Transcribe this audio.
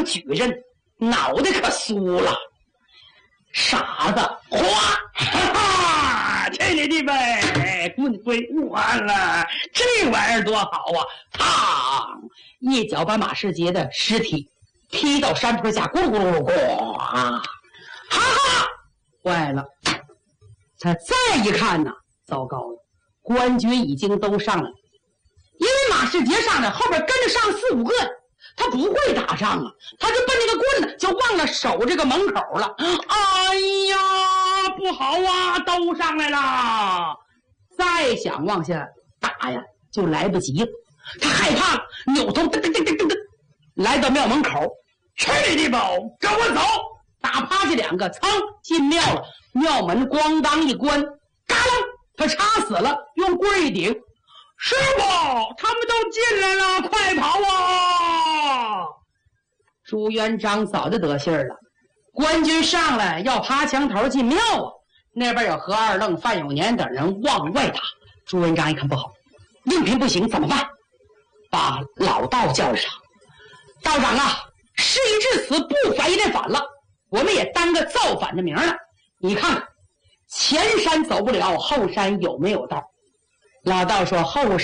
举人，脑袋可酥了。傻子，哗，哈哈，这里的呗，棍归我了，这玩意儿多好啊！嘡，一脚把马世杰的尸体踢到山坡下，咕噜咕噜咕噜，哈哈，坏了！他再一看呢，糟糕了，官军已经都上来了，因为马世杰上来，后边跟着上4、5个。他不会打仗啊，他就奔这个棍子就忘了守这个门口了。哎呀，不好啊，都上来了！再想往下打呀，就来不及了。他害怕了，扭头噔噔噔噔噔噔，来到庙门口，去你的吧，跟我走！打趴下2个，噌进庙了。庙门咣当一关，嘎楞，他插死了，用棍一顶。师傅，他们都进来了，快跑啊！朱元璋早就得信儿了，官军上来要爬墙头进庙啊！那边有何二愣、范永年等人往外打。朱元璋一看不好，应聘不行，怎么办？把老道叫上，道长啊，事已至此，不反也得反了，我们也当个造反的名了。你看看，前山走不了，后山有没有道？老道说后